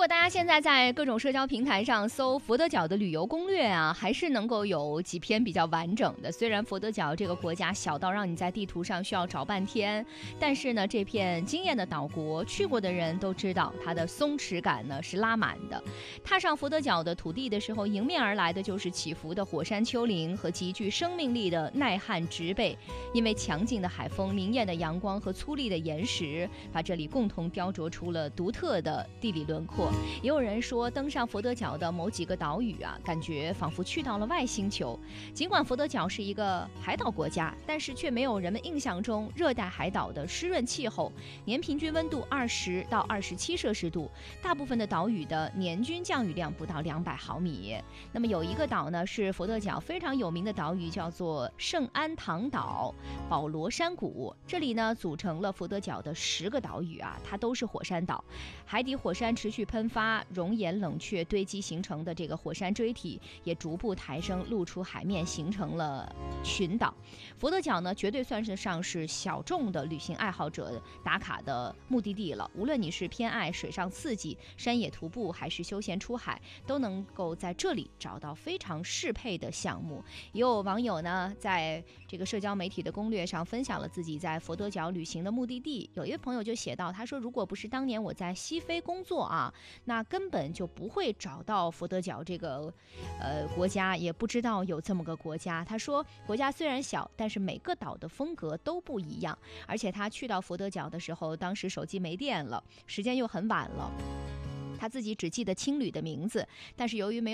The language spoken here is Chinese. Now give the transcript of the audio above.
果大家现在在各种社交平台上搜佛得角的旅游攻略啊，还是能够有几篇比较完整的。虽然佛得角这个国家小到让你在地图上需要找半天，但是呢，这片惊艳的岛国，去过的人都知道它的松弛感呢是拉满的。踏上佛得角的土地的时候，迎面而来的就是起伏的火山丘陵和极具生命力的耐旱植被。因为强劲的海风、明艳的阳光和粗粝的岩石，把这里共同雕琢出了独特的地理轮廓。也有人说，登上佛得角的某几个岛屿啊，感觉仿佛去到了外星球。尽管佛得角是一个海岛国家，但是却没有人们印象中热带海岛的湿润气候，年平均温度20到27摄氏度，大部分的岛屿的年均降雨量不到200毫米。那么有一个岛呢，是佛得角非常有名的岛屿，叫做圣安堂岛、保罗山谷。这里呢，组成了佛得角的10个岛屿啊，它都是火山岛，海底火山持续喷发，熔岩冷却堆积形成的这个火山锥体也逐步抬升，露出海面，形成了群岛。佛得角呢，绝对算是上是小众的旅行爱好者打卡的目的地了。无论你是偏爱水上刺激、山野徒步，还是休闲出海，都能够在这里找到非常适配的项目。也有网友呢，在这个社交媒体的攻略上分享了自己在佛得角旅行的目的地。有一位朋友就写到，他说，如果不是当年我在西非工作啊，那根本就不会找到佛得角这个国家，也不知道有这么个国家。他说，国家虽然小，但是每个岛的风格都不一样。而且他去到佛得角的时候，当时手机没电了，时间又很晚了，他自己只记得青旅的名字，但是由于没有